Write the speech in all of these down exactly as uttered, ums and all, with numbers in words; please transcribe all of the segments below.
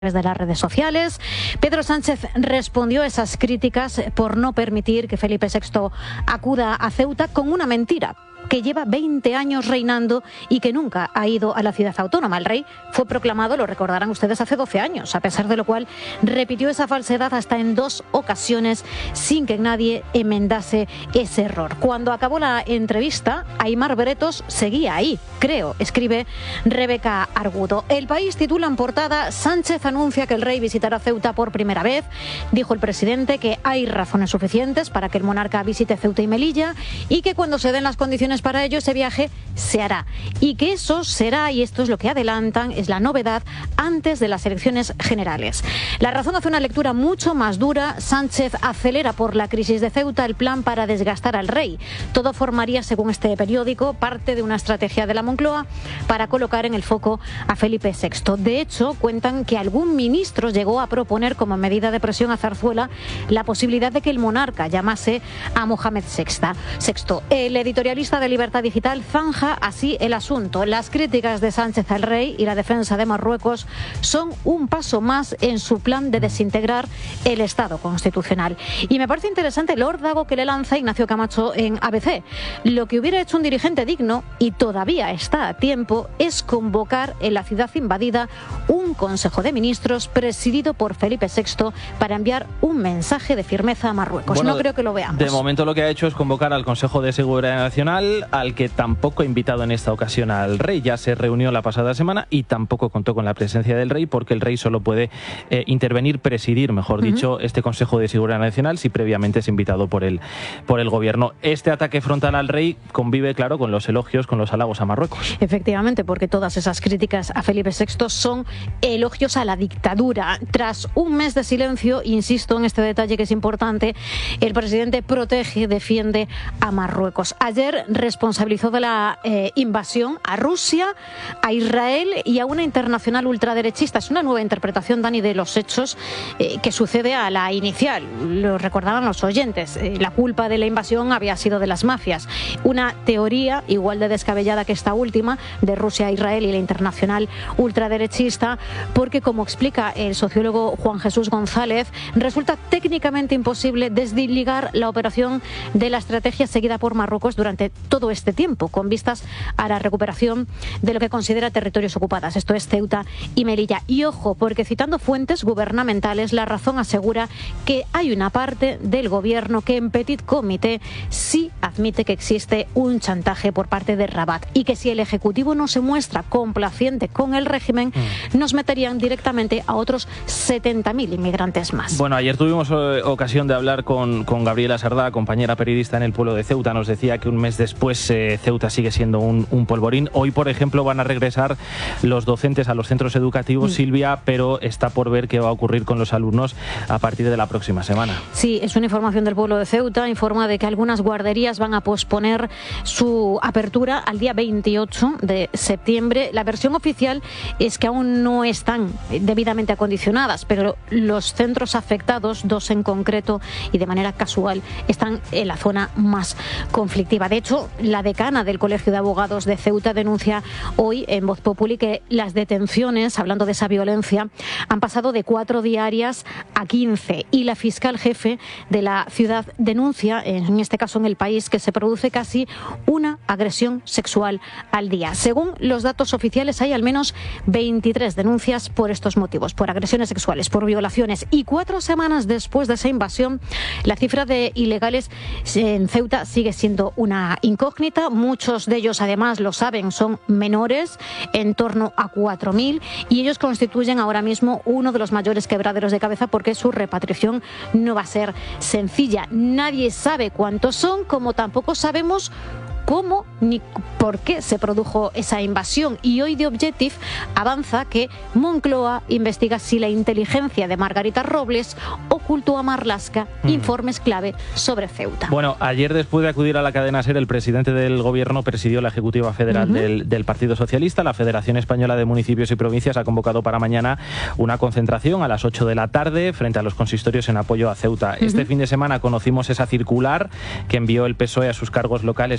de las redes sociales. Pedro Sánchez respondió a esas críticas por no permitir que Felipe sexto acuda a Ceuta con una mentira: que lleva veinte años reinando y que nunca ha ido a la ciudad autónoma. El rey fue proclamado, lo recordarán ustedes, hace doce años, a pesar de lo cual repitió esa falsedad hasta en dos ocasiones sin que nadie enmendase ese error. Cuando acabó la entrevista, Aimar Bretos seguía ahí, creo, escribe Rebeca Argudo. El País titula en portada: Sánchez anuncia que el rey visitará Ceuta por primera vez. Dijo el presidente que hay razones suficientes para que el monarca visite Ceuta y Melilla y que cuando se den las condiciones para ello ese viaje se hará, y que eso será, y esto es lo que adelantan, es la novedad, antes de las elecciones generales. La Razón hace una lectura mucho más dura: Sánchez acelera por la crisis de Ceuta el plan para desgastar al rey. Todo formaría, según este periódico, parte de una estrategia de la Moncloa para colocar en el foco a Felipe sexto. De hecho, cuentan que algún ministro llegó a proponer como medida de presión a Zarzuela la posibilidad de que el monarca llamase a Mohamed sexto. El editorialista de Libertad Digital zanja así el asunto: las críticas de Sánchez al rey y la defensa de Marruecos son un paso más en su plan de desintegrar el Estado constitucional. Y me parece interesante el órdago que le lanza Ignacio Camacho en A B C. Lo que hubiera hecho un dirigente digno, y todavía está a tiempo, es convocar en la ciudad invadida un Consejo de Ministros presidido por Felipe sexto para enviar un mensaje de firmeza a Marruecos. Bueno, no creo que lo veamos. De momento lo que ha hecho es convocar al Consejo de Seguridad Nacional, al que tampoco ha invitado en esta ocasión al rey. Ya se reunió la pasada semana y tampoco contó con la presencia del rey, porque el rey solo puede eh, intervenir, presidir, mejor uh-huh. dicho, este Consejo de Seguridad Nacional si previamente es invitado por el, por el gobierno. Este ataque frontal al rey convive, claro, con los elogios, con los halagos a Marruecos. Efectivamente, porque todas esas críticas a Felipe sexto son elogios a la dictadura. Tras un mes de silencio, insisto en este detalle que es importante, el presidente protege, defiende a Marruecos. Ayer responsabilizó de la eh, invasión a Rusia, a Israel y a una internacional ultraderechista. Es una nueva interpretación, Dani, de los hechos eh, que sucede a la inicial. Lo recordaban los oyentes. Eh, la culpa de la invasión había sido de las mafias. Una teoría igual de descabellada que esta última, de Rusia a Israel y la internacional ultraderechista, porque, como explica el sociólogo Juan Jesús González, resulta técnicamente imposible desligar la operación de la estrategia seguida por Marruecos durante todo este tiempo, con vistas a la recuperación de lo que considera territorios ocupados, esto es Ceuta y Melilla. Y ojo, porque citando fuentes gubernamentales, La Razón asegura que hay una parte del gobierno que en petit comité sí admite que existe un chantaje por parte de Rabat, y que si el Ejecutivo no se muestra complaciente con el régimen, mm. nos meterían directamente a otros setenta mil inmigrantes más. Bueno, ayer tuvimos eh, ocasión de hablar con, con Gabriela Sardá, compañera periodista en El Pueblo de Ceuta. Nos decía que un mes después eh, Ceuta sigue siendo un, un polvorín. Hoy, por ejemplo, van a regresar los docentes a los centros educativos, mm. Silvia, pero está por ver qué va a ocurrir con los alumnos a partir de la próxima semana. Sí, es una información del Pueblo de Ceuta. Informa de que algunas guarderías van a posponer su apertura al día veintiocho de septiembre. La versión oficial es que aún no están debidamente acondicionadas, pero los centros afectados, dos en concreto y de manera casual, están en la zona más conflictiva. De hecho, la decana del Colegio de Abogados de Ceuta denuncia hoy en Voz Populi que las detenciones, hablando de esa violencia, han pasado de cuatro diarias a quince, y la fiscal jefe de la ciudad denuncia, en este caso en El País, que se produce casi una agresión sexual al día. Según los datos oficiales, hay al menos veintitrés denuncias por estos motivos, por agresiones sexuales, por violaciones, y cuatro semanas después de esa invasión, la cifra de ilegales en Ceuta sigue siendo una incógnita. Muchos de ellos, además, lo saben, son menores, en torno a cuatro mil, y ellos constituyen ahora mismo uno de los mayores quebraderos de cabeza, porque su repatriación no va a ser sencilla. Nadie sabe cuántos son, como tampoco sabemos cómo ni por qué se produjo esa invasión. Y hoy The Objective avanza que Moncloa investiga si la inteligencia de Margarita Robles ocultó a Marlaska mm. informes clave sobre Ceuta. Bueno, ayer, después de acudir a la cadena SER, el presidente del gobierno presidió la Ejecutiva Federal uh-huh. del, del Partido Socialista. La Federación Española de Municipios y Provincias ha convocado para mañana una concentración a las ocho de la tarde frente a los consistorios en apoyo a Ceuta. Uh-huh. Este fin de semana conocimos esa circular que envió el P S O E a sus cargos locales para que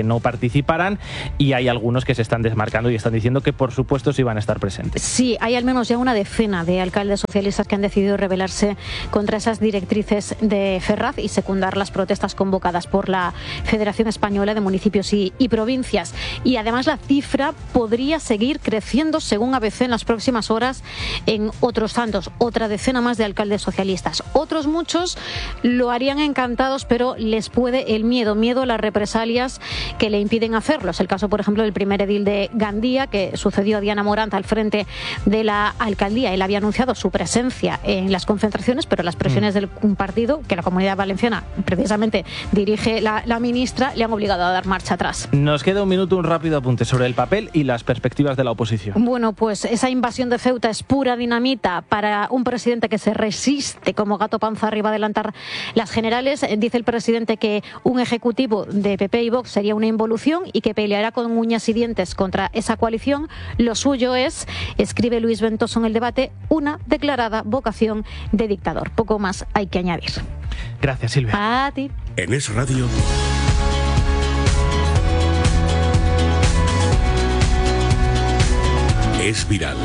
no participaran, y hay algunos que se están desmarcando y están diciendo que por supuesto sí van a estar presentes. Sí, hay al menos ya una decena de alcaldes socialistas que han decidido rebelarse contra esas directrices de Ferraz y secundar las protestas convocadas por la Federación Española de Municipios y, y Provincias. Y además la cifra podría seguir creciendo, según A B C, en las próximas horas en otros tantos, otra decena más de alcaldes socialistas. Otros muchos lo harían encantados, pero les puede el miedo, miedo a las represalias que le impiden hacerlo. Es el caso, por ejemplo, del primer edil de Gandía, que sucedió a Diana Morant al frente de la alcaldía. Él había anunciado su presencia en las concentraciones, pero las presiones mm. del un partido que la Comunidad Valenciana precisamente dirige la, la ministra le han obligado a dar marcha atrás. Nos queda un minuto, un rápido apunte sobre el papel y las perspectivas de la oposición. Bueno, pues esa invasión de Ceuta es pura dinamita para un presidente que se resiste como gato panza arriba a adelantar las generales. Dice el presidente que un ejecutivo de P P y Vox sería una involución y que peleará con uñas y dientes contra esa coalición. Lo suyo es, escribe Luis Ventoso en El Debate, una declarada vocación de dictador. Poco más hay que añadir. Gracias, Silvia. A ti. En Es Radio. Es viral.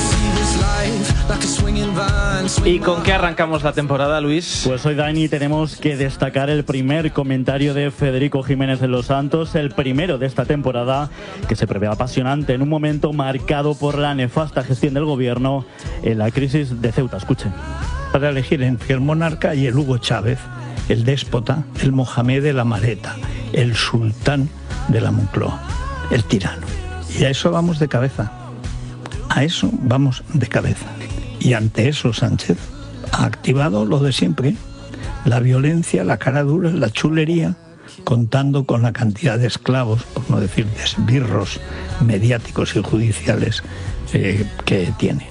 ¿Y con qué arrancamos la temporada, Luis? Pues hoy, Dani, tenemos que destacar el primer comentario de Federico Jiménez de los Santos, el primero de esta temporada, que se prevé apasionante en un momento marcado por la nefasta gestión del gobierno en la crisis de Ceuta. Escuchen. Para elegir entre el monarca y el Hugo Chávez, el déspota, el Mohamed de la maleta, el sultán de la Moncloa, el tirano. Y a eso vamos de cabeza. A eso vamos de cabeza. Y ante eso Sánchez ha activado lo de siempre: la violencia, la cara dura, la chulería, contando con la cantidad de esclavos, por no decir de esbirros mediáticos y judiciales eh, que tiene.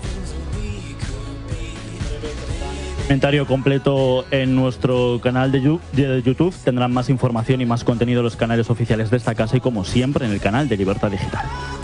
Comentario completo en nuestro canal de YouTube. Tendrán más información y más contenido en los canales oficiales de esta casa y, como siempre, en el canal de Libertad Digital.